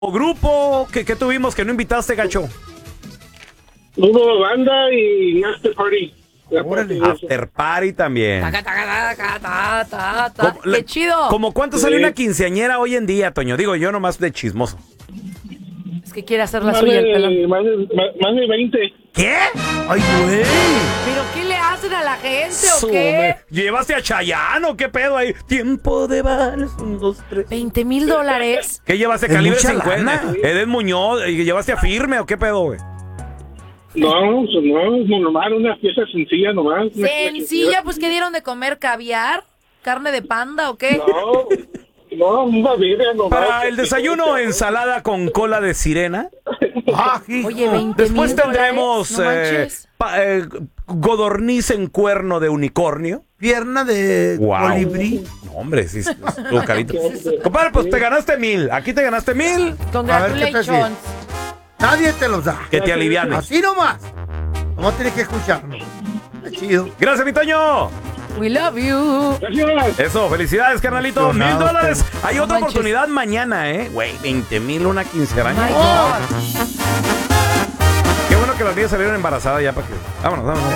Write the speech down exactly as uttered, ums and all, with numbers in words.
grupo que, que tuvimos que no invitaste, gacho? Hubo banda y after party. After party también. Taca, taca, taca, ta, ta, ta. ¿Cómo- le- ¡Qué chido! ¿Cómo cuánto Sí. sale una quinceañera hoy en día, Toño? Digo, yo nomás de chismoso. Es que quiere hacer la Más suya el pelón. de, más, de, más, más de veinte. ¿Qué? Ay, güey. ¿Pero qué le hacen a la gente o Su- qué? ¿Llevaste a Chayanne o qué pedo ahí? Tiempo de vals, un, dos, tres. ¿veinte mil dólares? ¿Qué llevaste? Es Calibre mucha cincuenta. lana. Edén Muñoz. ¿Y ¿Llevaste a Firme o qué pedo, güey? No, pues no, es normal, una pieza sencilla nomás. una Sencilla, pues ¿qué dieron de comer? ¿Caviar? ¿Carne de panda o qué? No, no, una birria nomás. Para el desayuno, ensalada con cola de sirena. Ah, hijo. Oye, veinte mil Después tendremos dólares, no eh, manches. pa- eh, godorniz en cuerno de unicornio. Pierna de Wow. colibrí. No, hombre, sí, sí, estuvo carito. Compadre, pues te ganaste mil. Aquí te ganaste mil. Congratulations. Nadie te los da. Que te aliviane. Así nomás. Nomás tienes que escucharlo. Está chido. Gracias, mi Toño. We love you. Gracias. Eso, felicidades, carnalito. Mil Emocionado, dólares. Hay No otra manches. oportunidad mañana, ¿eh? Güey, veinte mil una quinceañera. My God. Qué bueno que las niñas salieron embarazadas ya para que... Vámonos, vámonos.